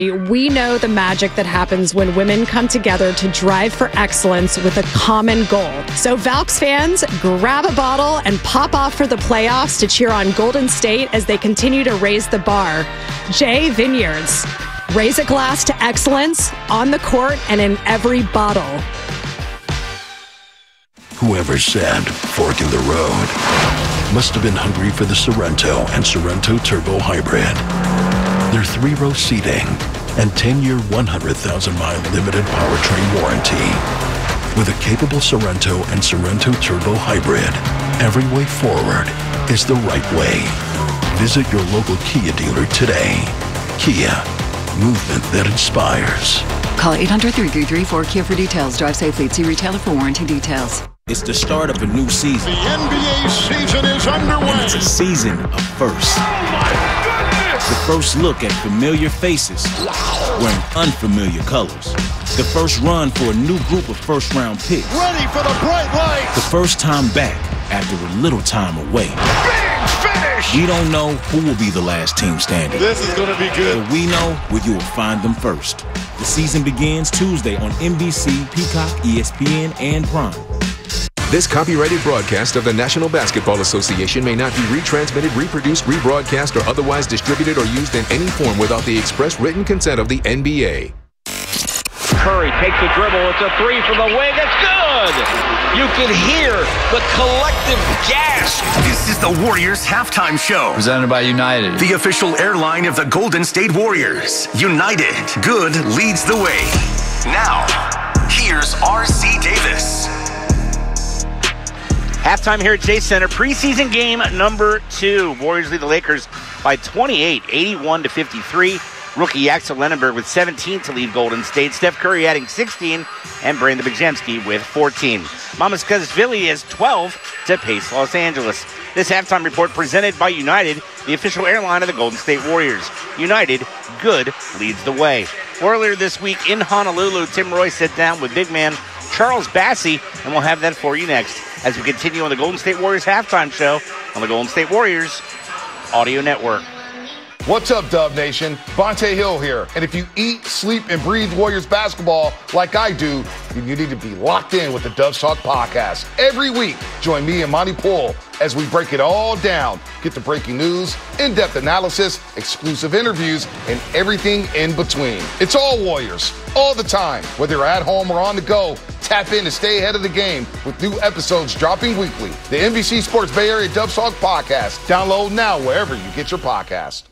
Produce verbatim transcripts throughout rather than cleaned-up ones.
We know the magic that happens when women come together to drive for excellence with a common goal. So Valks fans, grab a bottle and pop off for the playoffs to cheer on Golden State as they continue to raise the bar. Jay Vineyards, raise a glass to excellence on the court and in every bottle. Whoever said fork in the road must have been hungry for the Sorrento and Sorrento Turbo Hybrid. Their three-row seating and ten-year, one hundred thousand mile limited powertrain warranty. With a capable Sorrento and Sorrento Turbo Hybrid, every way forward is the right way. Visit your local Kia dealer today. Kia, movement that inspires. Call eight hundred, three three three, four Kia for details. Drive safely. See retailer for warranty details. It's the start of a new season. The N B A season is underway. And it's a season of firsts. Oh my goodness! The first look at familiar faces wearing unfamiliar colors. The first run for a new group of first-round picks. Ready for the bright lights. The first time back after a little time away. Big finish! We don't know who will be the last team standing. This is going to be good. But we know where you will find them first. The season begins Tuesday on N B C, Peacock, E S P N, and Prime. This copyrighted broadcast of the National Basketball Association may not be retransmitted, reproduced, rebroadcast, or otherwise distributed or used in any form without the express written consent of the N B A. Curry takes a dribble. It's a three from the wing. It's good. You can hear the collective gasp. This is the Warriors halftime show. Presented by United, the official airline of the Golden State Warriors. United, good leads the way. Now, here's R C Davis. Halftime here at Chase Center, preseason game number two. Warriors lead the Lakers by twenty-eight, eighty-one to fifty-three. Rookie Axel Lenenberg with seventeen to lead Golden State. Steph Curry adding sixteen, and Brandon Bajemski with fourteen. Mamas Philly has twelve to pace Los Angeles. This halftime report presented by United, the official airline of the Golden State Warriors. United, good leads the way. Earlier this week in Honolulu, Tim Roy sat down with big man Charles Bassey, and we'll have that for you next as we continue on the Golden State Warriors halftime show on the Golden State Warriors Audio Network. What's up, Dub Nation? Vontae Hill here. And if you eat, sleep, and breathe Warriors basketball like I do, then you need to be locked in with the Dubs Talk podcast. Every week, join me and Monty Poole as we break it all down. Get the breaking news, in-depth analysis, exclusive interviews, and everything in between. It's all Warriors, all the time. Whether you're at home or on the go, tap in to stay ahead of the game with new episodes dropping weekly. The N B C Sports Bay Area Dubs Talk podcast. Download now wherever you get your podcast.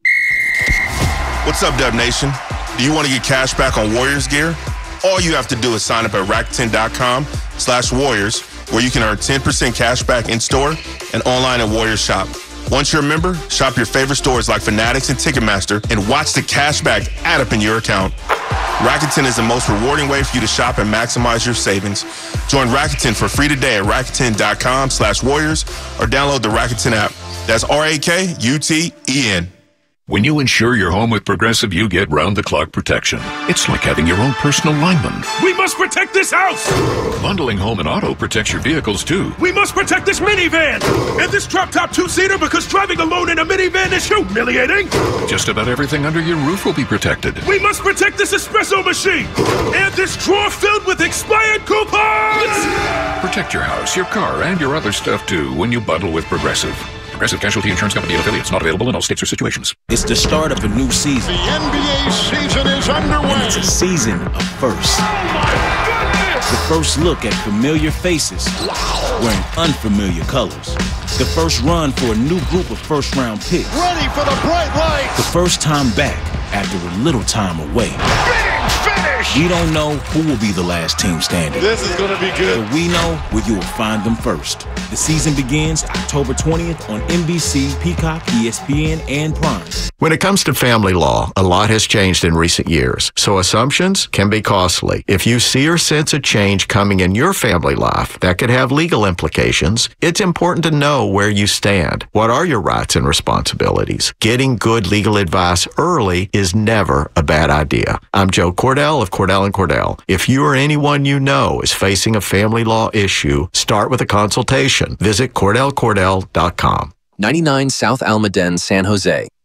What's up, Dub Nation? Do you want to get cash back on Warriors gear? All you have to do is sign up at Rakuten.com slash Warriors, where you can earn ten percent cash back in store and online at Warriors Shop. Once you're a member, shop your favorite stores like Fanatics and Ticketmaster and watch the cash back add up in your account. Rakuten is the most rewarding way for you to shop and maximize your savings. Join Rakuten for free today at Rakuten.com slash Warriors or download the Rakuten app. That's R A K U T E N. When you insure your home with Progressive, you get round-the-clock protection. It's like having your own personal lineman. We must protect this house! Bundling home and auto protects your vehicles, too. We must protect this minivan! And this drop-top two-seater, because driving alone in a minivan is humiliating! Just about everything under your roof will be protected. We must protect this espresso machine! And this drawer filled with expired coupons! Protect your house, your car, and your other stuff, too, when you bundle with Progressive. Progressive Casualty Insurance Company and affiliates. Not available in all states or situations. It's the start of a new season. The N B A season is underway. And it's a season of firsts. Oh my goodness! The first look at familiar faces wearing unfamiliar colors. The first run for a new group of first-round picks. Ready for the bright lights. The first time back after a little time away. Big finish! We don't know who will be the last team standing. This is going to be good. But we know where you will find them first. The season begins October twentieth on N B C, Peacock, E S P N, and Prime. When it comes to family law, a lot has changed in recent years, so assumptions can be costly. If you see or sense a change coming in your family life that could have legal implications, it's important to know where you stand. What are your rights and responsibilities? Getting good legal advice early is never a bad idea. I'm Joe Cordell of Cordell and Cordell. If you or anyone you know is facing a family law issue, start with a consultation. Visit Cordell Cordell dot com. ninety-nine South Almaden, San Jose.